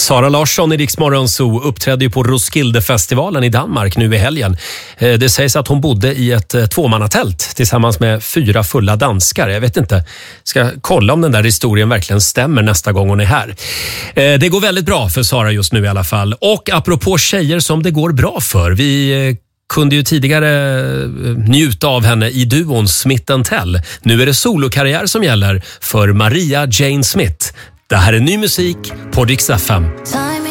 Sara Larsson i Rix Morgon Zoo uppträdde ju på Roskildefestivalen i Danmark nu i helgen. Det sägs att hon bodde i ett tvåmannatält tillsammans med 4 fulla danskar. Jag vet inte, ska kolla om den där historien verkligen stämmer nästa gång hon är här. Det går väldigt bra för Sara just nu i alla fall. Och apropå tjejer som det går bra för, vi kunde ju tidigare njuta av henne i duon Smith & Tell. Nu är det solokarriär som gäller för Maria Jane Smith. Det här är ny musik på Rix FM.